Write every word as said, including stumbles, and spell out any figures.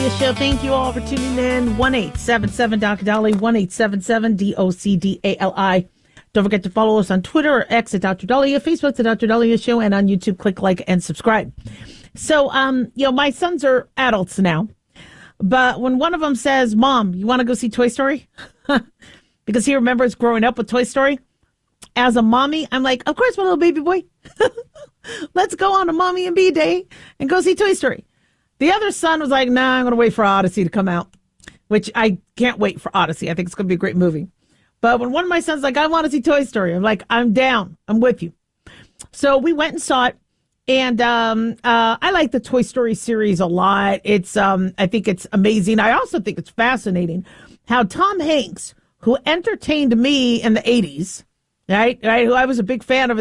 Show. Thank you all for tuning in. one eight seven seven Doctor Dolly, one eight seven seven D O C D A L I. Don't forget to follow us on Twitter or X at Doctor Dahlia, Facebook at Doctor Dahlia Show, and on YouTube, click like and subscribe. So, um, you know, my sons are adults now, but when one of them says, Mom, you want to go see Toy Story? Because he remembers growing up with Toy Story. As a mommy, I'm like, of course, my little baby boy. Let's go on a mommy and B day and go see Toy Story. The other son was like, nah, I'm going to wait for Odyssey to come out, which I can't wait for Odyssey. I think it's going to be a great movie. But when one of my sons like, I want to see Toy Story, I'm like, I'm down. I'm with you. So we went and saw it. And um, uh, I like the Toy Story series a lot. It's, um, I think it's amazing. I also think it's fascinating how Tom Hanks, who entertained me in the eighties, right, right, who I was a big fan of